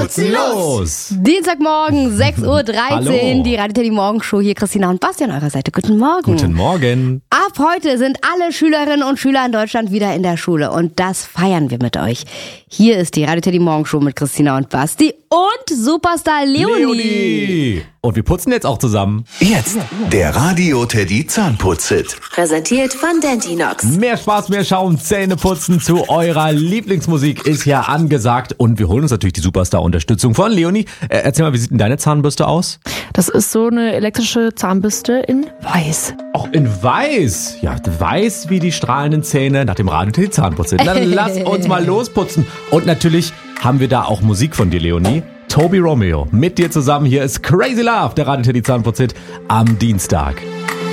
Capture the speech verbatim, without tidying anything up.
putzen los! Dienstagmorgen, sechs Uhr dreizehn, die Radio Teddy Morgenshow. Hier Christina und Basti an eurer Seite. Guten Morgen. Guten Morgen. Ab heute sind alle Schülerinnen und Schüler in Deutschland wieder in der Schule und das feiern wir mit euch. Hier ist die Radio Teddy Morgenshow mit Christina und Basti und Superstar Leonie. Leonie. Und wir putzen jetzt auch zusammen. Jetzt der Radio Teddy Zahnputz-Hit. Präsentiert von Dentinox. Mehr Spaß, mehr Schaum, Zähne putzen zu eurer Lieblingsmusik ist ja angesagt. Und wir holen uns natürlich die Superstar-Unterstützung von Leonie. Äh, erzähl mal, wie sieht denn deine Zahnbürste aus? Das ist so eine elektrische Zahnbürste in weiß. Auch in weiß. Ja, weiß wie die strahlenden Zähne nach dem Radio Teddy Zahnputz-Hit. Dann lass uns mal losputzen. Und natürlich haben wir da auch Musik von dir, Leonie. Toby Romeo mit dir zusammen. Hier ist Crazy Love, der Radio Teddy Zahnputz-Hit am Dienstag.